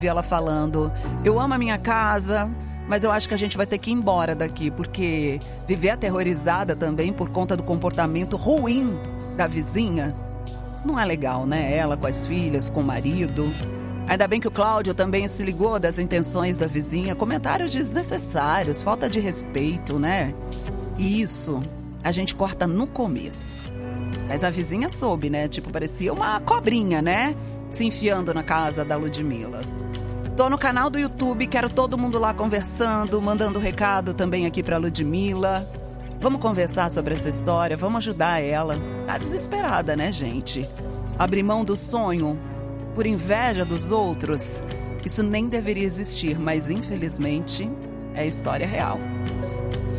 Vi ela falando, eu amo a minha casa, mas eu acho que a gente vai ter que ir embora daqui, porque viver aterrorizada também por conta do comportamento ruim da vizinha, não é legal, né? Ela com as filhas, com o marido. Ainda bem que o Cláudio também se ligou das intenções da vizinha, comentários desnecessários, falta de respeito, né? E isso a gente corta no começo. Mas a vizinha soube, né? Tipo, parecia uma cobrinha, né? Se enfiando na casa da Ludmilla. Tô no canal do YouTube, quero todo mundo lá conversando, mandando recado também aqui pra Ludmilla. Vamos conversar sobre essa história, vamos ajudar ela. Tá desesperada, né, gente? Abrir mão do sonho por inveja dos outros, isso nem deveria existir, mas infelizmente é história real.